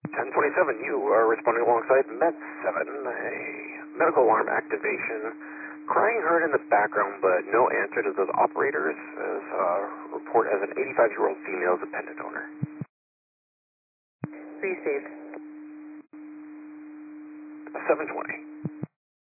1027, you are responding alongside Med 7, a medical alarm activation. Crying heard in the background, but no answer to those operators. As report as an 85-year-old female dependent owner. Received. 720.